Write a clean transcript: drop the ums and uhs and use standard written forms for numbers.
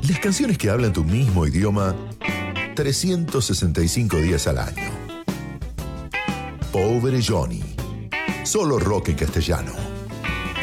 Las canciones que hablan tu mismo idioma 365 días al año. Pobre Johnny. Solo rock en castellano.